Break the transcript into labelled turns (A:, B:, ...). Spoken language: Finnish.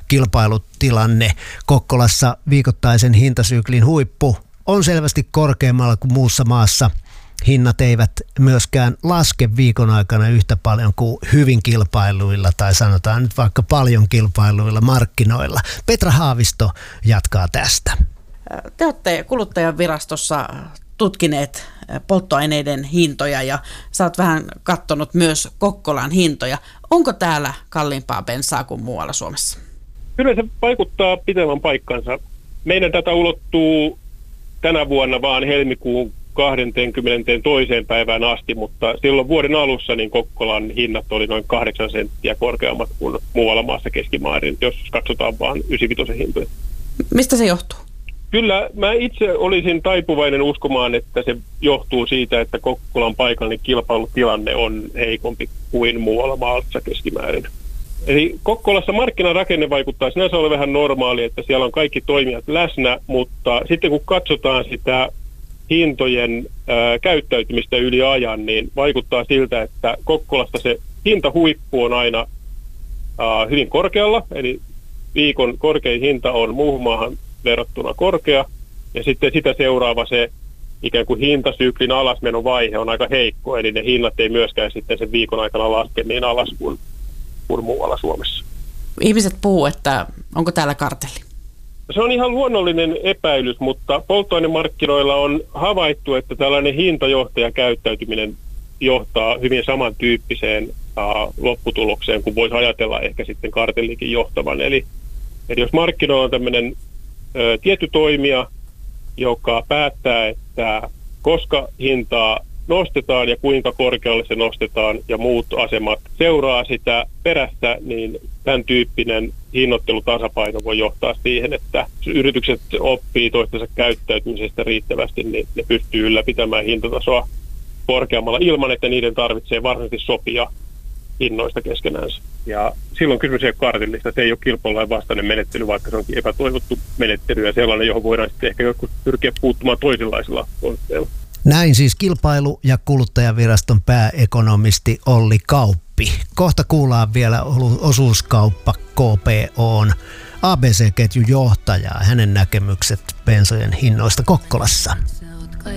A: kilpailutilanne. Kokkolassa viikoittaisen hintasyklin huippu on selvästi korkeammalla kuin muussa maassa. Hinnat eivät myöskään laske viikon aikana yhtä paljon kuin hyvin kilpailuilla tai sanotaan nyt vaikka paljon kilpailuilla markkinoilla. Petra Haavisto jatkaa tästä.
B: Te olette Kuluttajavirastossa tutkineet polttoaineiden hintoja ja sä oot vähän katsonut myös Kokkolan hintoja. Onko täällä kalliimpaa bensaa kuin muualla Suomessa?
C: Kyllä se vaikuttaa pitävän paikkansa. Meidän tätä ulottuu tänä vuonna vaan helmikuun 22. päivään asti, mutta silloin vuoden alussa niin Kokkolan hinnat oli noin 8 senttiä korkeammat kuin muualla maassa keskimäärin, jos katsotaan vaan 95 hintoja.
B: Mistä se johtuu?
C: Kyllä, mä itse olisin taipuvainen uskomaan, että se johtuu siitä, että Kokkolan paikallinen kilpailutilanne on heikompi kuin muualla maassa keskimäärin. Eli Kokkolassa markkinarakenne vaikuttaa sinänsä ole vähän normaali, että siellä on kaikki toimijat läsnä, mutta sitten kun katsotaan sitä hintojen käyttäytymistä yli ajan, niin vaikuttaa siltä, että Kokkolasta se hintahuippu on aina hyvin korkealla, eli viikon korkein hinta on muuhun maahan verrattuna korkea, ja sitten sitä seuraava se ikään kuin hintasyklin alasmenovaihe on aika heikko, eli ne hinnat ei myöskään sitten sen viikon aikana laske niin alas kuin muualla Suomessa.
B: Ihmiset puhuu, että onko täällä kartelli?
C: Se on ihan luonnollinen epäilys, mutta polttoainemarkkinoilla on havaittu, että tällainen hintajohtajakäyttäytyminen johtaa hyvin samantyyppiseen lopputulokseen, kuin voisi ajatella ehkä sitten kartellikin johtavan. Eli jos markkinoilla on tämmöinen tietty toimija, joka päättää, että koska hintaa nostetaan ja kuinka korkealle se nostetaan ja muut asemat seuraa sitä perässä, niin tämän tyyppinen hinnoittelutasapaino voi johtaa siihen, että yritykset oppii toistensa käyttäytymisestä riittävästi, niin ne pystyy ylläpitämään hintatasoa korkeammalla ilman, että niiden tarvitsee varsinaisesti sopia hinnoista keskenäänsä. Ja silloin kysymys ei ole kartellista, se ei ole kilpailulain vastainen menettely, vaikka se onkin epätoivottu menettely ja sellainen, johon voidaan sitten ehkä joskus pyrkiä puuttumaan toisenlaisilla konsteilla.
A: Näin siis Kilpailu- ja kuluttajaviraston pääekonomisti Olli Kauppi. Kohta kuullaan vielä osuuskauppa KPO:n ABC-ketjun johtajaa, hänen näkemykset bensojen hinnoista Kokkolassa.